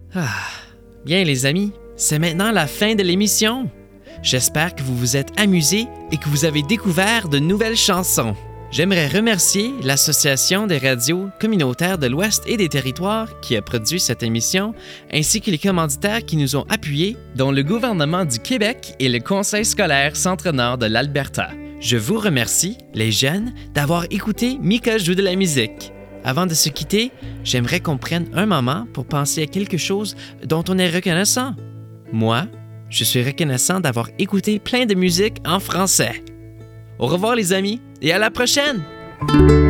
Ah, bien les amis, c'est maintenant la fin de l'émission. J'espère que vous vous êtes amusés et que vous avez découvert de nouvelles chansons. J'aimerais remercier l'Association des radios communautaires de l'Ouest et des Territoires qui a produit cette émission, ainsi que les commanditaires qui nous ont appuyés, dont le gouvernement du Québec et le Conseil scolaire Centre-Nord de l'Alberta. Je vous remercie, les jeunes, d'avoir écouté Mika joue de la musique. Avant de se quitter, j'aimerais qu'on prenne un moment pour penser à quelque chose dont on est reconnaissant. Moi, je suis reconnaissant d'avoir écouté plein de musique en français. Au revoir les amis et à la prochaine!